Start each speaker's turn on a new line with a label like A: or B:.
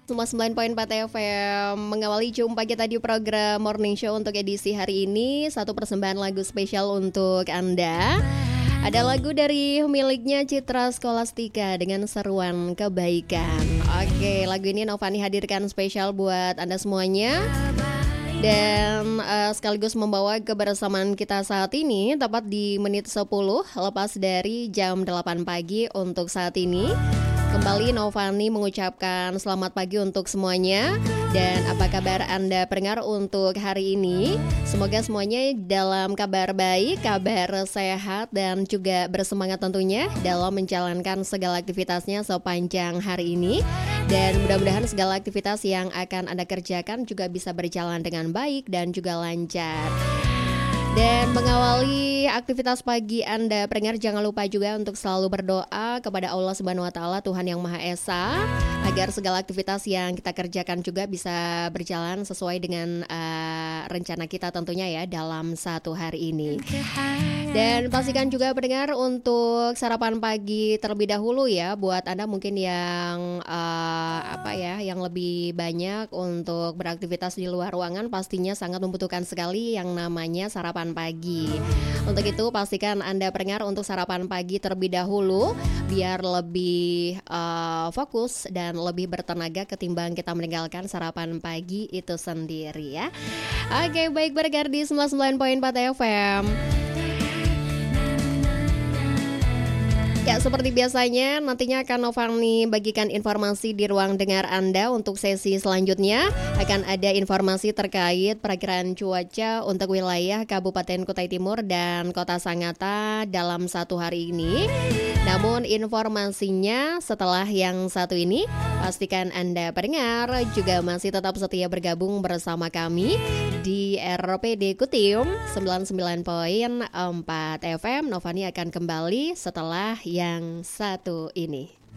A: 99.4 FM mengawali jumpa kita di program Morning Show untuk edisi hari ini. Satu persembahan lagu spesial untuk Anda. Ada lagu dari miliknya Citra Scholastika dengan seruan kebaikan. Oke, lagu ini Novani hadirkan spesial buat Anda semuanya. Dan sekaligus membawa kebersamaan kita saat ini tepat di menit 10 lepas dari jam 8 pagi untuk saat ini. Kembali Novani mengucapkan selamat pagi untuk semuanya. Dan apa kabar Anda pendengar untuk hari ini? Semoga semuanya dalam kabar baik, kabar sehat, dan juga bersemangat tentunya dalam menjalankan segala aktivitasnya sepanjang hari ini. Dan mudah-mudahan segala aktivitas yang akan Anda kerjakan juga bisa berjalan dengan baik dan juga lancar. Dan mengawali aktivitas pagi Anda pendengar, jangan lupa juga untuk selalu berdoa kepada Allah Subhanahu wa taala, Tuhan yang Maha Esa, agar segala aktivitas yang kita kerjakan juga bisa berjalan sesuai dengan rencana kita tentunya ya dalam satu hari ini. Dan pastikan juga pendengar untuk sarapan pagi terlebih dahulu ya, buat Anda mungkin yang yang lebih banyak untuk beraktivitas di luar ruangan, pastinya sangat membutuhkan sekali yang namanya sarapan pagi. Untuk itu pastikan Anda pendengar untuk sarapan pagi terlebih dahulu biar lebih fokus dan lebih bertenaga ketimbang kita meninggalkan sarapan pagi itu sendiri ya. Oke, baik pendengar di 99.4 FM. Ya, seperti biasanya nantinya akan Novani bagikan informasi di ruang dengar Anda. Untuk sesi selanjutnya akan ada informasi terkait perakiraan cuaca untuk wilayah Kabupaten Kutai Timur dan Kota Sangatta dalam satu hari ini. Namun informasinya setelah yang satu ini, pastikan Anda pendengar juga masih tetap setia bergabung bersama kami di RPD Kutim 99.4 FM. Novani akan kembali setelah yang satu ini.